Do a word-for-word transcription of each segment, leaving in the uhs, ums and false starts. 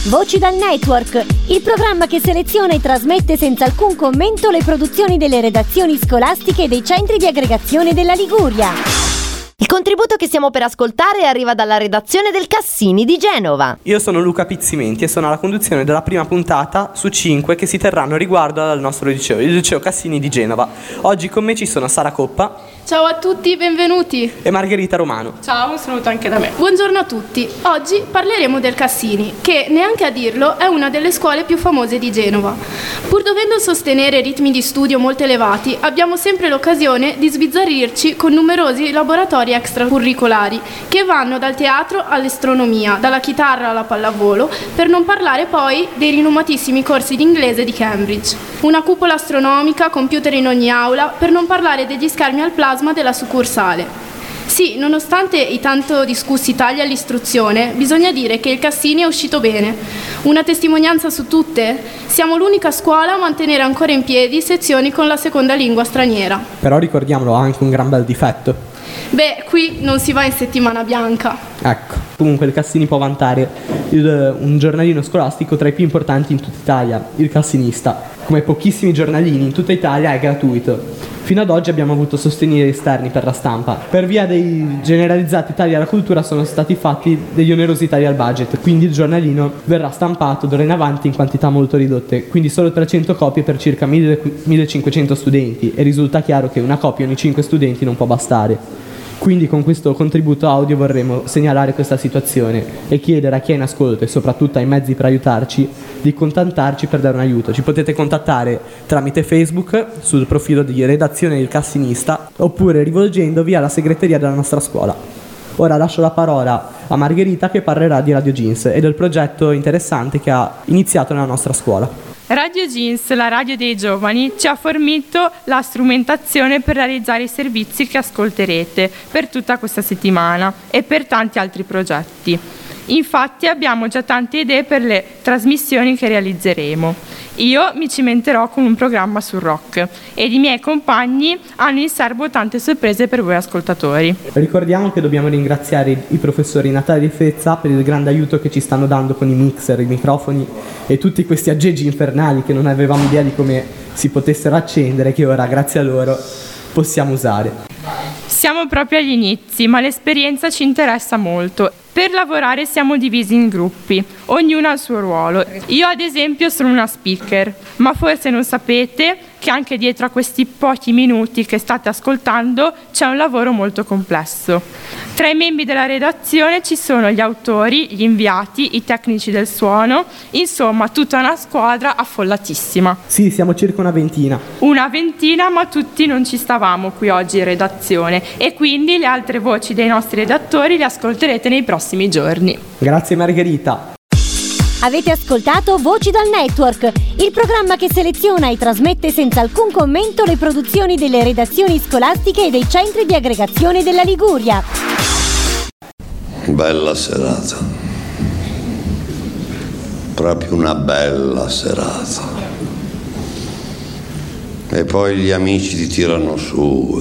Voci dal Network, il programma che seleziona e trasmette senza alcun commento le produzioni delle redazioni scolastiche e dei centri di aggregazione della Liguria. Il contributo che stiamo per ascoltare arriva dalla redazione del Cassini di Genova. Io sono Luca Pizzimenti e sono alla conduzione della prima puntata su cinque che si terranno riguardo al nostro liceo, il liceo Cassini di Genova. Oggi con me ci sono Sara Coppa. Ciao a tutti, benvenuti. E Margherita Romano. Ciao, un saluto anche da me. Buongiorno a tutti. Oggi parleremo del Cassini, che, neanche a dirlo, è una delle scuole più famose di Genova. Pur dovendo sostenere ritmi di studio molto elevati, abbiamo sempre l'occasione di sbizzarrirci con numerosi laboratori extracurricolari che vanno dal teatro all'astronomia, dalla chitarra alla pallavolo, per non parlare poi dei rinomatissimi corsi di inglese di Cambridge. Una cupola astronomica, computer in ogni aula, per non parlare degli schermi al plasma della succursale. Sì, nonostante i tanto discussi tagli all'istruzione, bisogna dire che il Cassini è uscito bene. Una testimonianza su tutte? Siamo l'unica scuola a mantenere ancora in piedi sezioni con la seconda lingua straniera. Però ricordiamolo, ha anche un gran bel difetto. Beh, qui non si va in settimana bianca. Ecco, comunque il Cassini può vantare il, un giornalino scolastico tra i più importanti in tutta Italia, il Cassinista. Come pochissimi giornalini in tutta Italia è gratuito. Fino ad oggi abbiamo avuto sostegni esterni per la stampa. Per via dei generalizzati tagli alla cultura sono stati fatti degli onerosi tagli al budget, quindi il giornalino verrà stampato d'ora in avanti in quantità molto ridotte, quindi solo trecento copie per circa millecinquecento studenti, e risulta chiaro che una copia ogni cinque studenti non può bastare. Quindi con questo contributo audio vorremmo segnalare questa situazione e chiedere a chi è in ascolto e soprattutto ai mezzi per aiutarci di contattarci per dare un aiuto. Ci potete contattare tramite Facebook sul profilo di redazione del Cassinista oppure rivolgendovi alla segreteria della nostra scuola. Ora lascio la parola a Margherita che parlerà di Radio Jeans e del progetto interessante che ha iniziato nella nostra scuola. Radio Jeans, la radio dei giovani, ci ha fornito la strumentazione per realizzare i servizi che ascolterete per tutta questa settimana e per tanti altri progetti. Infatti abbiamo già tante idee per le trasmissioni che realizzeremo. Io mi cimenterò con un programma sul rock ed i miei compagni hanno in serbo tante sorprese per voi ascoltatori. Ricordiamo che dobbiamo ringraziare i professori Natale e Fezza per il grande aiuto che ci stanno dando con i mixer, i microfoni e tutti questi aggeggi infernali che non avevamo idea di come si potessero accendere, che ora grazie a loro possiamo usare. Siamo proprio agli inizi, ma l'esperienza ci interessa molto. Per lavorare siamo divisi in gruppi, ognuno ha il suo ruolo. Io ad esempio sono una speaker, ma forse non sapete che anche dietro a questi pochi minuti che state ascoltando c'è un lavoro molto complesso. Tra i membri della redazione ci sono gli autori, gli inviati, i tecnici del suono, insomma tutta una squadra affollatissima. Sì, siamo circa una ventina. Una ventina, ma tutti non ci stavamo qui oggi in redazione e quindi le altre voci dei nostri redattori le ascolterete nei prossimi giorni. Grazie Margherita. Avete ascoltato Voci dal Network, il programma che seleziona e trasmette senza alcun commento le produzioni delle redazioni scolastiche e dei centri di aggregazione della Liguria. Bella serata. Proprio una bella serata. E poi gli amici ti tirano su.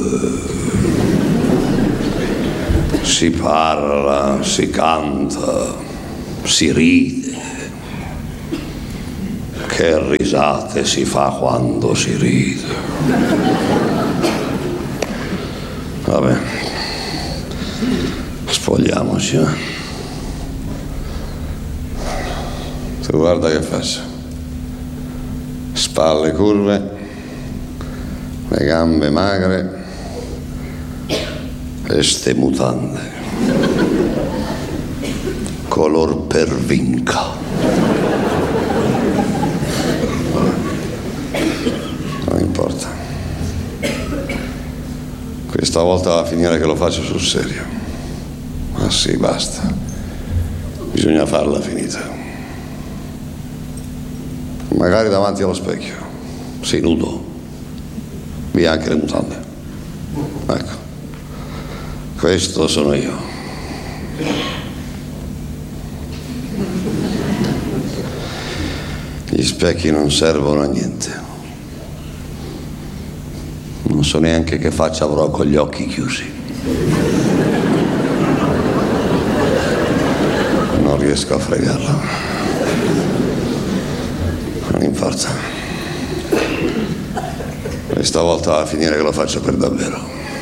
Eh, si parla, si canta, si ride. Che risate si fa quando si ride. Vabbè, spogliamoci, eh? Tu guarda che faccio. Spalle curve, le gambe magre e ste mutande. Color pervinca. Non importa. Questa volta va a finire che lo faccio sul serio. Ma sì, basta. Bisogna farla finita. Magari davanti allo specchio. Sì, nudo. Via anche le mutande. Ecco. Questo sono io. Gli specchi non servono a niente. Non so neanche che faccia avrò con gli occhi chiusi. Non riesco a fregarlo. Non importa. E stavolta va a finire che lo faccio per davvero.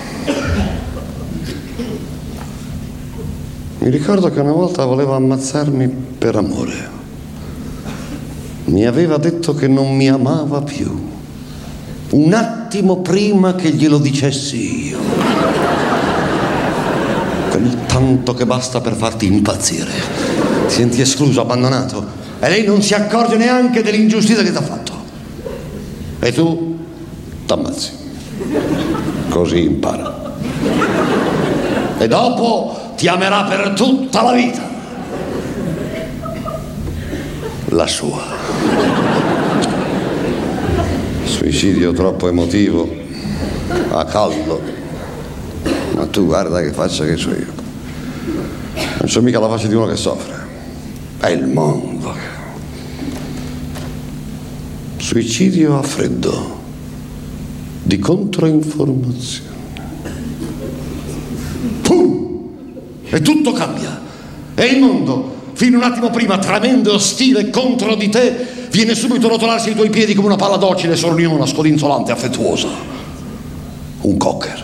Mi ricordo che una volta voleva ammazzarmi per amore. Mi aveva detto che non mi amava più. Un attimo prima che glielo dicessi io. Quel tanto che basta per farti impazzire. Ti senti escluso, abbandonato. E lei non si accorge neanche dell'ingiustizia che ti ha fatto. E tu t'ammazzi. Così impara. E dopo ti amerà per tutta la vita. La sua. Suicidio troppo emotivo, a caldo. Ma tu guarda che faccia che so io. Non c'ho mica la faccia di uno che soffre. È il mondo. Suicidio a freddo, di controinformazione. Pum! E tutto cambia. E il mondo, fino un attimo prima tremendo e ostile contro di te, viene subito a rotolarsi ai tuoi piedi come una palla docile, sorniona, scodinzolante, affettuosa. Un cocker.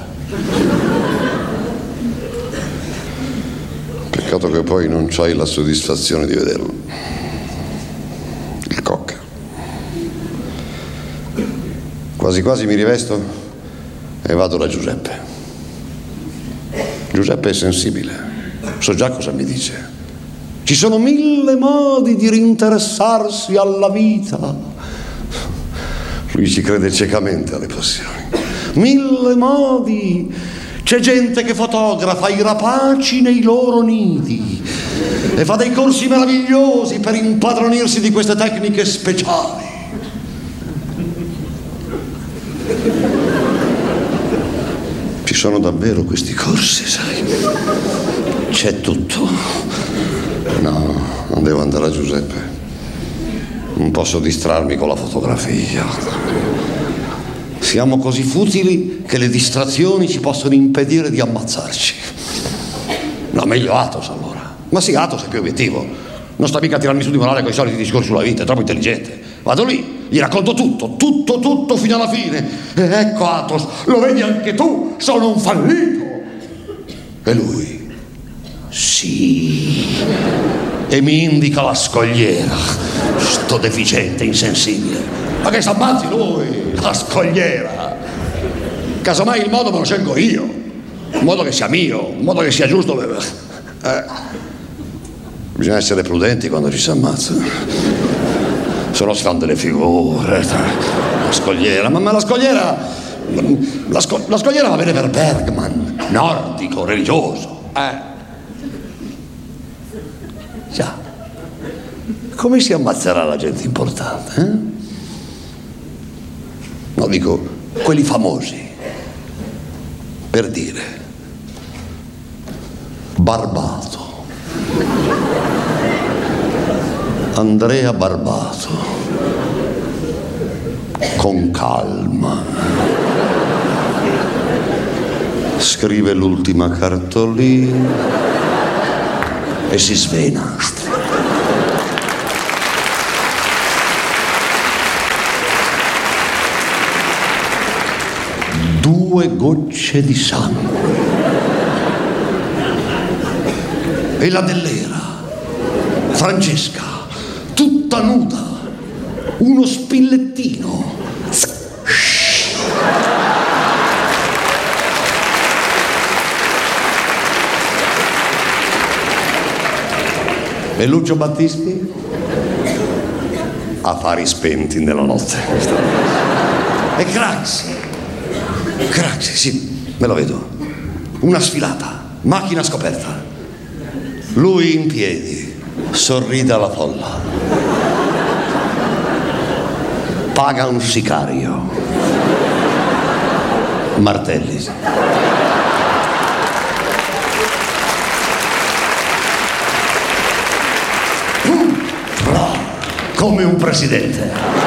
Peccato che poi non c'hai la soddisfazione di vederlo. Il cocker. Quasi quasi mi rivesto e vado da Giuseppe. Giuseppe è sensibile. So già cosa mi dice. Ci sono mille modi di rinteressarsi alla vita. Lui ci crede ciecamente alle passioni. Mille modi. C'è gente che fotografa i rapaci nei loro nidi e fa dei corsi meravigliosi per impadronirsi di queste tecniche speciali. Ci sono davvero questi corsi, sai? C'è tutto. No, non devo andare a Giuseppe. Non posso distrarmi con la fotografia. Siamo così futili che le distrazioni ci possono impedire di ammazzarci. No, meglio Athos allora. Ma sì, Athos è più obiettivo. Non sta mica a tirarmi su di morale con i soliti discorsi sulla vita, è troppo intelligente. Vado lì, gli racconto tutto, tutto, tutto fino alla fine. E ecco Athos, lo vedi anche tu, sono un fallito. E lui? Sì. E mi indica la scogliera. Sto deficiente, insensibile. Ma che s'ammazzi lui, la scogliera. Casomai il modo me lo scelgo io. Un modo che sia mio, un modo che sia giusto. Eh. Bisogna essere prudenti quando ci si ammazza. Se no si fanno delle figure. La scogliera, ma, ma la scogliera. La, sco, la scogliera va bene per Bergman, nordico, religioso. Eh. Già. Come si ammazzerà la gente importante? Eh? No, dico, quelli famosi. Per dire, Barbato. Andrea Barbato. Con calma. Scrive l'ultima cartolina e si svena. Due gocce di sangue. E la Dell'Era, Francesca, tutta nuda, uno spillettino. E Lucio Battisti? Affari spenti nella notte. E Craxi. Craxi, sì, me lo vedo. Una sfilata, macchina scoperta. Lui in piedi, sorride alla folla. Paga un sicario. Martelli. Come un presidente.